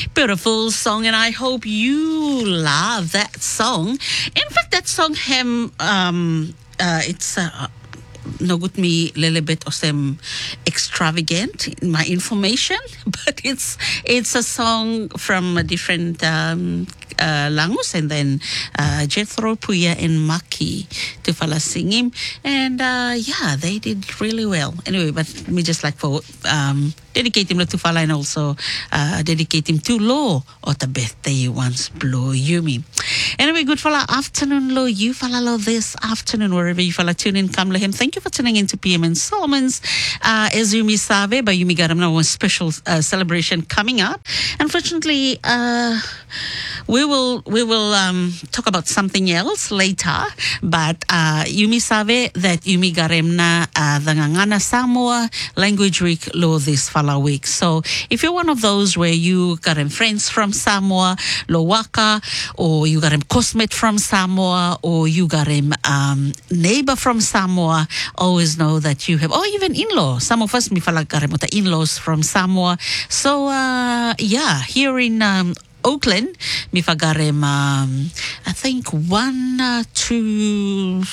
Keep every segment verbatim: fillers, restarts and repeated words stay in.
Beautiful song, and I hope you love that song. In fact, that song, hem, um, uh, it's uh, nogut me little bit of some extravagant in my information, but it's it's a song from a different um, uh, language, and then uh, Jethro, Puya, and Maki to fala sing him, and uh, yeah, they did really well. Anyway, but me just like for um, dedicate him to fala, and also uh, dedicate him to Lo or the birthday once blow Yumi. Anyway, good fala afternoon, Lo. You fala Lo this afternoon, wherever you fala tune in, come him. Thank you for tuning in to P M N Solomon's. Uh, as Yumi Sabe, by Yumi Garam, now a special uh, celebration coming up. Unfortunately, uh, we will we will um, talk about something else later. But uh, Yumi Sabe that Yumi Garemna uh, the Ngangana Samoa Language Week Lo this fala week. So if you're one of those where you got friends from Samoa, Lo Waka, or you got him cosmate from Samoa, or you got him um, neighbor from Samoa, always know that you have, or even in-law. Some of us, mi fala got him with the in-laws from Samoa. So, uh, yeah, here in um, Oakland, mi fagarem, um, I think one, uh, two,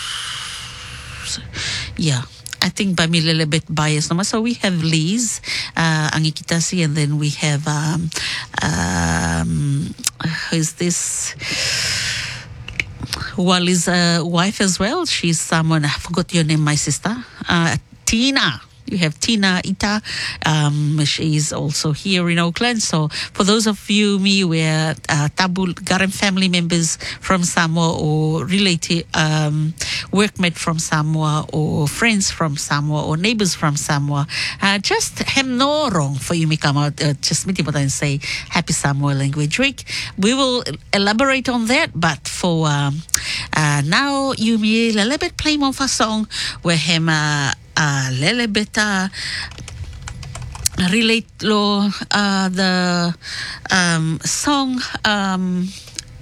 yeah. I think by me a little bit biased. So we have Liz, uh, Angikitasi, and then we have, um, um, who's this? Wali's uh, wife as well. She's someone, I forgot your name, my sister. Uh, Tina. You have Tina Ita. Um, she's also here in Oakland. So for those of you, me, where uh, Tabu Garem family members from Samoa, or related um, workmate from Samoa, or friends from Samoa, or neighbors from Samoa, uh, just have no wrong for you me come out, uh, just meet him and say Happy Samoa Language Week. We will elaborate on that, but for um, uh, now, you me a little bit play more of a song where him uh, a little bit uh, relate lo uh, the um, song um,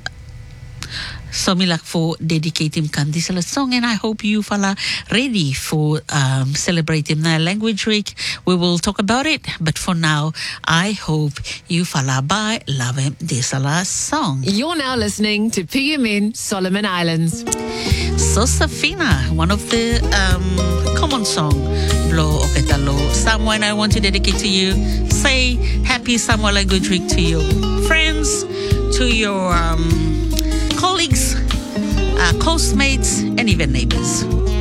so me like for dedicate him kan this song, and I hope you fala ready for um, celebrating the language week. We will talk about it, but for now I hope you fala by love him this song. You're now listening to P M N Solomon Islands. So Safina, one of the um, common song, Blo Oketalo, someone I want to dedicate to you. Say Happy Samoa Language Week to your friends, to your um, colleagues, uh, close mates, and even neighbors.